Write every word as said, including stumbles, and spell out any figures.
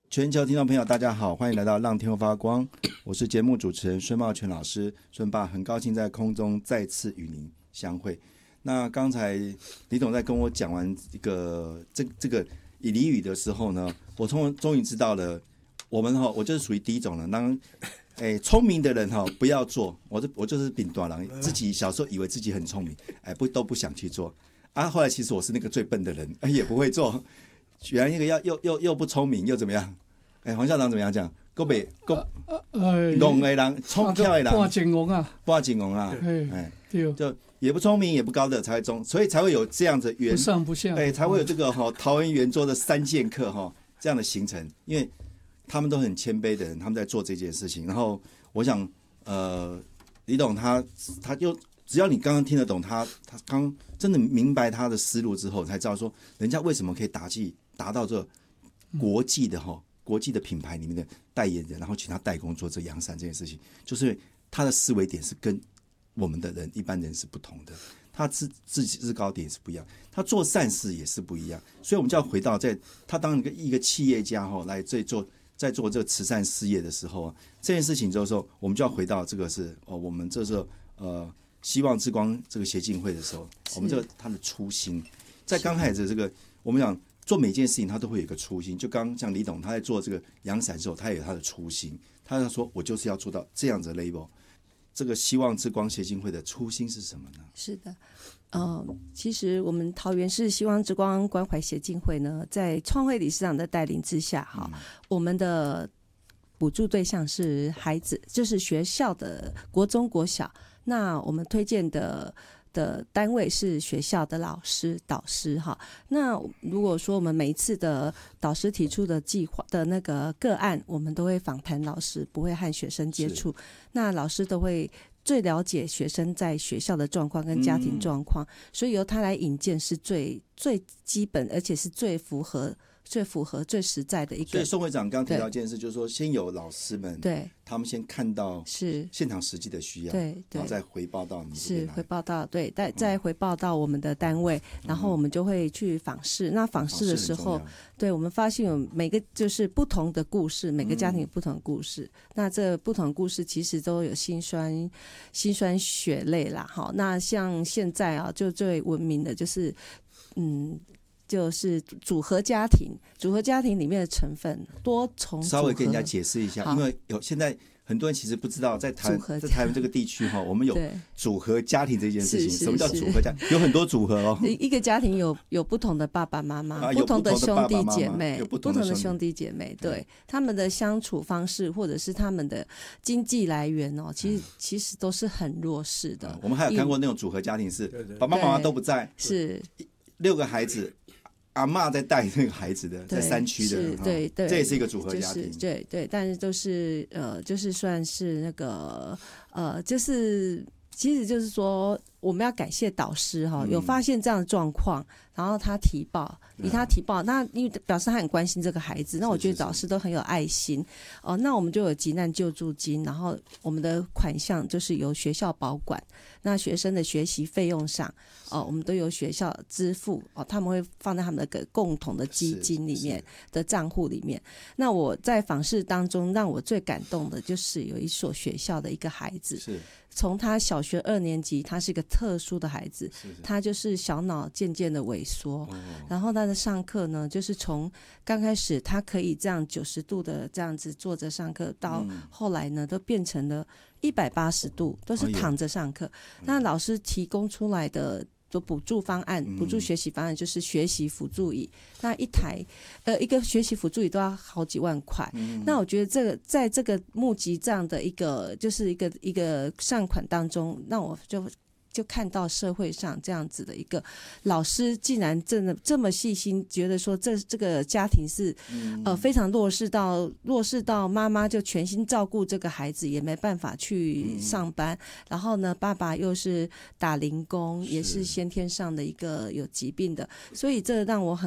全球听众朋友大家好，欢迎来到让天空发光，我是节目主持人孙茂全老师，孙爸很高兴在空中再次与您相会。那刚才李董在跟我讲完一个这这个以俚语的时候呢，我终终于知道了，我们哈我就是属于第一种人，当哎聪明的人哈不要做，我就我就是丙短郎，自己小时候以为自己很聪明，哎不都不想去做啊，后来其实我是那个最笨的人，哎也不会做。原来那个要又又又不聪明又怎么样？哎，黄校长怎么样讲？够北够戆的人，聪巧的人， 半金翁啊， 半金翁啊，哎，对，就也不聪明也不高的才会中，所以才会有这样子圆， 不上不下， 哎，才会有这个哈、哦、桃园圆桌的三剑客哈、哦、这样的形成，因为他们都很谦卑的人，他们在做这件事情。然后我想，呃，李董他他就只要你刚刚听得懂他，他刚真的明白他的思路之后，才知道说人家为什么可以达进。达到这国际的哈、国际的品牌里面的代言人，然后请他代工做这阳伞这件事情，就是他的思维点是跟我们的人一般人是不同的，他自自己制高点是不一样，他做善事也是不一样，所以我们就要回到在他当一个一个企业家哈来在做在做这个慈善事业的时候，这件事情之后，我们就要回到这个是哦，我们这时候呃希望之光这个协进会的时候，我们这个他的初心，在刚开始这个我们讲。做每件事情他都会有一个初心，就刚刚像李董他在做这个阳伞的时候，他也有他的初心，他要说我就是要做到这样子的 label。 这个希望之光协进会的初心是什么呢？ 是的，呃，其实我们桃园市希望之光关怀协进会呢，在创会理事长的带领之下，哈、嗯，我们的补助对象是孩子，就是学校的国中国小，那我们推荐的的单位是学校的老师导师哈。那如果说我们每一次的导师提出的计划的那个个案，我们都会访谈老师，不会和学生接触，那老师都会最了解学生在学校的状况跟家庭状况、嗯、所以由他来引荐是最最基本而且是最符合最符合最实在的一个。 所以宋会长刚提到一件事，就是说先有老师们，对，他们先看到是现场实际的需要，对，然后再回报到你这边来， 是回报到对，再再回报到我们的单位、嗯、然后我们就会去访视。那访视的时候，对，我们发现有每个就是不同的故事，每个家庭有不同的故事、嗯、那这不同的故事其实都有辛酸辛酸血泪啦。好，那像现在啊，就最闻名的就是嗯就是组合家庭，组合家庭里面的成分多重组合。 稍微跟人家解释一下，因为有现在很多人其实不知道，在台在台湾这个地区哈，我们有组合家庭这件事情。什么叫组合家庭？有很多组合哦。 一个家庭有有不同的爸爸妈妈、啊，不同的兄弟姐妹，不同的兄弟姐妹，对、嗯、他们的相处方式或者是他们的经济来源哦，其实、嗯、其实都是很弱势的、嗯。 我们还有看过那种组合家庭是爸爸妈妈都不在， 是六个孩子。阿嬷在带那个孩子的，在山区的， 对对， 这也是一个组合家庭， 就是、对对，但是都是呃，就是算是那个呃，就是其实就是说，我们要感谢导师哈、嗯，有发现这样的状况，然后他提报，以他提报，那因为表示他很关心这个孩子，那我觉得导师都很有爱心哦、呃。那我们就有急难救助金，然后我们的款项就是由学校保管，那学生的学习费用上哦、呃，我们都由学校支付哦，他们会放在他们的共同的基金里面的账户里面。那我在访视当中，让我最感动的就是有一所学校的一个孩子，是从他小学二年级，他是一个特殊的孩子，是是他就是小脑渐渐的萎缩、哦，然后他的上课呢，就是从刚开始他可以这样九十度的这样子坐着上课，到后来呢，都变成了一百八十度，都是躺着上课。哦、那老师提供出来的就补助方案，补助学习方案就是学习辅助椅，嗯、那一台呃一个学习辅助椅都要好几万块。嗯、那我觉得这个在这个募集这样的一个就是一个一个善款当中，那我就。就看到社会上这样子的一个老师，竟然真的这么细心，觉得说这这个家庭是、嗯、呃非常弱势到弱势到妈妈就全心照顾这个孩子，也没办法去上班，嗯、然后呢，爸爸又是打零工，也是先天上的一个有疾病的，所以这让我很